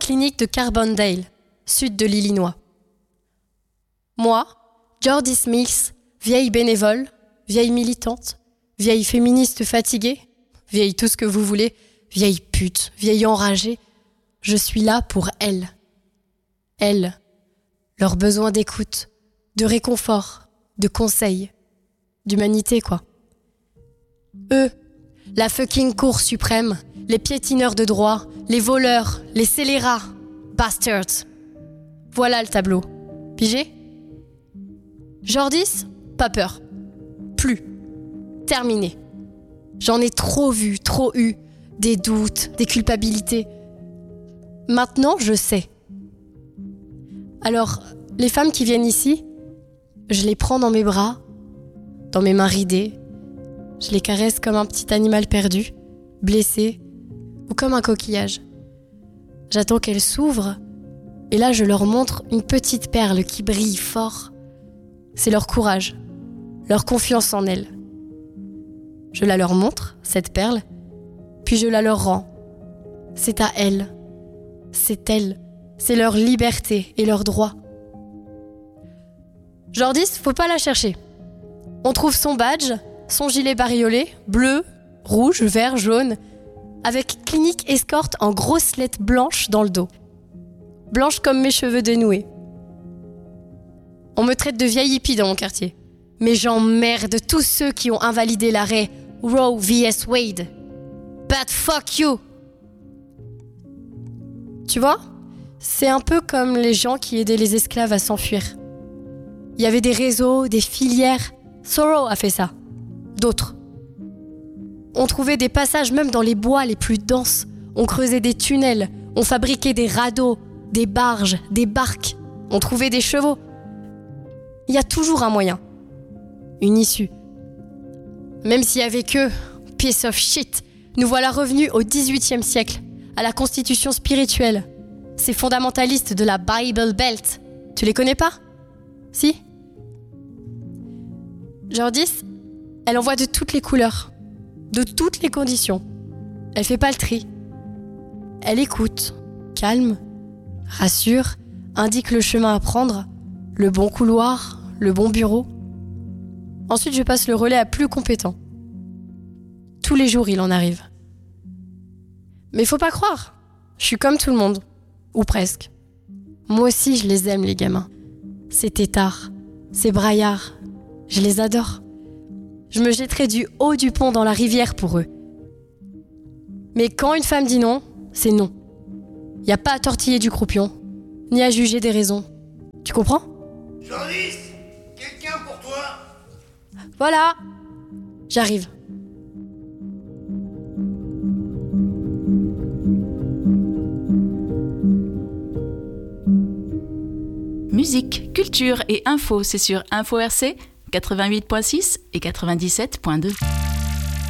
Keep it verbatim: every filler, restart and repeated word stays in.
clinique de Carbondale, sud de l'Illinois. Moi, Jordis Mills, vieille bénévole, vieille militante, vieille féministe fatiguée, vieille tout ce que vous voulez, vieille pute, vieille enragée, je suis là pour elles. Elles, leurs besoins d'écoute, de réconfort, de conseils, d'humanité quoi. Eux, la fucking Cour suprême, les piétineurs de droit, les voleurs, les scélérats, bastards. Voilà le tableau. Pigé ? Jordis, pas peur. Plus. Terminé. J'en ai trop vu, trop eu. Des doutes, des culpabilités. Maintenant, je sais. Alors, les femmes qui viennent ici, je les prends dans mes bras, dans mes mains ridées. Je les caresse comme un petit animal perdu, blessé, ou comme un coquillage. J'attends qu'elles s'ouvrent, et là je leur montre une petite perle qui brille fort. C'est leur courage, leur confiance en elles. Je la leur montre, cette perle, puis je la leur rends. C'est à elles, c'est elles, c'est leur liberté et leur droit. Jordis, faut pas la chercher. On trouve son badge, son gilet bariolé, bleu, rouge, vert, jaune, avec clinique escorte en grosses lettres blanches dans le dos. Blanche comme mes cheveux dénoués. On me traite de vieille hippie dans mon quartier. Mais j'emmerde tous ceux qui ont invalidé l'arrêt Roe versus Wade. But fuck you! Tu vois, c'est un peu comme les gens qui aidaient les esclaves à s'enfuir. Il y avait des réseaux, des filières. Thoreau a fait ça. D'autres. On trouvait des passages même dans les bois les plus denses. On creusait des tunnels. On fabriquait des radeaux, des barges, des barques. On trouvait des chevaux. Il y a toujours un moyen. Une issue. Même s'il y avait que piece of shit, nous voilà revenus au dix-huitième siècle, à la constitution spirituelle. Ces fondamentalistes de la Bible Belt. Tu les connais pas ? Si ? Jordis, elle en voit de toutes les couleurs, de toutes les conditions. Elle fait pas le tri. Elle écoute, calme, rassure, indique le chemin à prendre, le bon couloir, le bon bureau. Ensuite, je passe le relais à plus compétent. Tous les jours, il en arrive. Mais faut pas croire, je suis comme tout le monde, ou presque. Moi aussi, je les aime, les gamins. Ces têtards, ces braillards, je les adore. Je me jetterai du haut du pont dans la rivière pour eux. Mais quand une femme dit non, c'est non. Y a pas à tortiller du croupion, ni à juger des raisons. Tu comprends ? Jordis, quelqu'un pour toi ? Voilà, j'arrive. Musique, culture et info, c'est sur Info R C quatre-vingt-huit point six et quatre-vingt-dix-sept point deux.